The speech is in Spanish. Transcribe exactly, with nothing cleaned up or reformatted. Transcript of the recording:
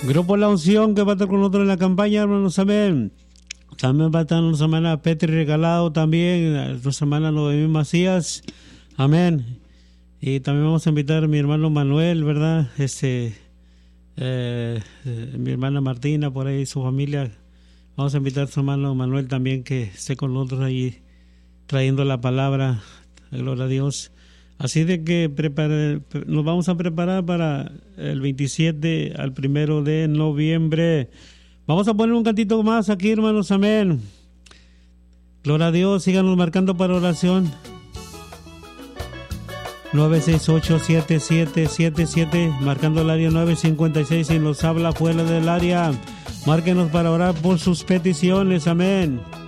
Grupo La Unción que va a estar con nosotros en la campaña, hermanos, amén. También va a estar nuestra hermana Petri Regalado, también nuestra hermana Noemí Macías, amén. Y también vamos a invitar a mi hermano Manuel, ¿verdad? Este, eh, eh, mi hermana Martina, por ahí su familia. Vamos a invitar a su hermano Manuel también que esté con nosotros ahí trayendo la palabra, gloria a Dios. Así de que prepare, nos vamos a preparar para el veintisiete al primero de noviembre. Vamos a poner un cantito más aquí, hermanos, amén. Gloria a Dios, síganos marcando para oración. nueve seis ocho, siete siete siete siete, marcando el área nueve cinco seis, y nos habla fuera del área. Márquenos para orar por sus peticiones, amén.